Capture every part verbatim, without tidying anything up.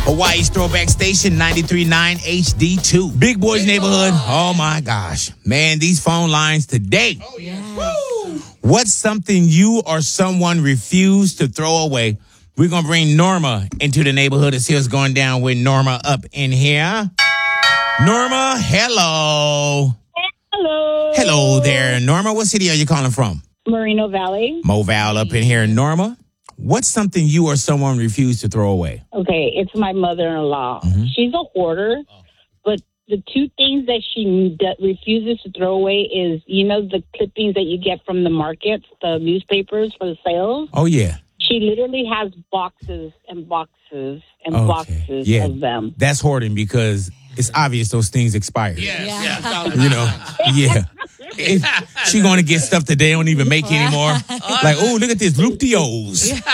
Hawaii's Throwback Station, ninety-three point nine H D two. Big Boys Neighborhood. Oh, my gosh. Man, these phone lines today. Oh, yeah. What's something you or someone refused to throw away? We're going to bring Norma into the neighborhood to see what's going down with Norma up in here. Norma, hello. Hello. Hello there. Norma, what city are you calling from? Moreno Valley. Moval up in here. Norma, what's something you or someone refused to throw away? Okay, it's my mother-in-law. Mm-hmm. She's a hoarder, but the two things that she that refuses to throw away is, you know, the clippings that you get from the markets, the newspapers for the sales. Oh, yeah. She literally has boxes and boxes and Okay. boxes Yeah. of them. That's hoarding because it's obvious those things expire. Yes, Yeah. yeah. You know, yeah. If she going to get stuff that they don't even make anymore. Like, oh, look at this, loop-de-os. Look,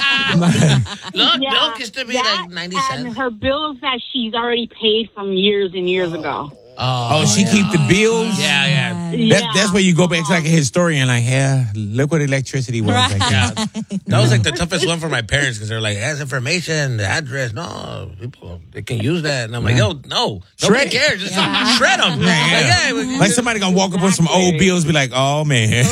Yeah, milk used to be that like ninety and cents. her bills that she's already paid from years and years ago. Oh, she keep the bills? Yeah, yeah. That's, Yeah. that's where you go back to like a historian, like, yeah, look what electricity was. Right. Like, Yeah. That was like the toughest one for my parents because they're like, it has information, the address. No, people, they can use that. And I'm like, yo, no. Shred Nobody it. cares. Just Yeah. shred them. Yeah. Like, hey, we- Like somebody gonna walk up on some old bills, be like, "Oh man, no,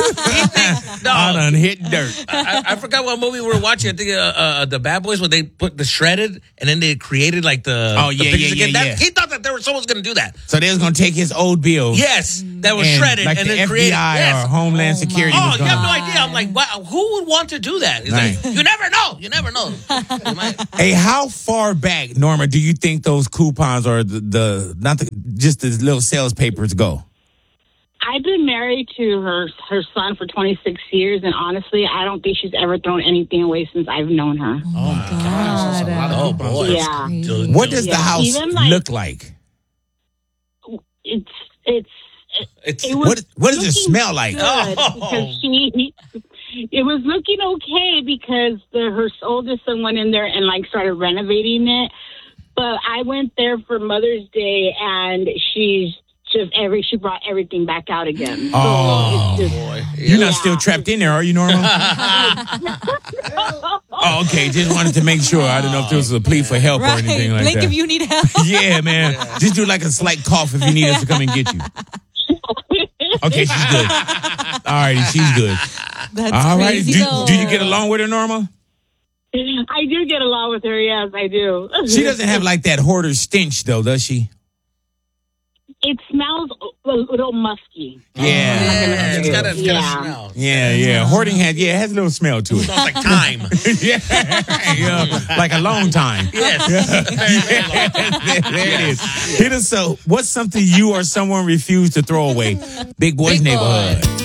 I done hit dirt." I, I forgot what movie we were watching. I think uh, uh, the Bad Boys, where they put the shredded and then they created like the Oh, the yeah, pictures yeah, again. yeah, That- yeah. He thought that there was someone was going to do that. So they was gonna take his old bills, Yes, that was and shredded like and the then F B created. I Yes. or Homeland Security. Oh, was you gonna, have no idea. I'm like, wow, who would want to do that? He's like, Right. you never know. You never know. You might- Hey, how far back, Norma, do you think those coupons or the, the not the just the little sales papers go? I've been married to her her son for twenty-six years, and honestly, I don't think she's ever thrown anything away since I've known her. Oh, my God. Oh, boy. Yeah. Dude, What dude. does the Yeah, house even, like- look like? It's it's It's, it was What what does it looking smell like? good Oh. because she it was looking okay because the her oldest son went in there and like started renovating it. But I went there for Mother's Day and she's just every she brought everything back out again. So Oh, it's just, boy. You're not Yeah. still trapped in there, are you, Norma? Oh, okay. Just wanted to make sure. I don't know if this was a plea for help or Right. anything like Blink that. if you need help. Yeah, man. Just do like a slight cough if you need us to come and get you. Okay, she's good. All righty, she's good. That's All right. crazy, Do, though. do you get along with her, Norma? I do get along with her, yes, I do. She doesn't have like that hoarder stench, though, does she? It smells a little musky. Yeah. Yeah, it's got a, it's got a Yeah. smell. Yeah, yeah. Hoarding has, yeah, it has a little smell to it. Smells like time. yeah, yeah. Like a long time. Yes. there, there it is. Hit us up. What's something you or someone refused to throw away? Big Boys Big Boy. Neighborhood.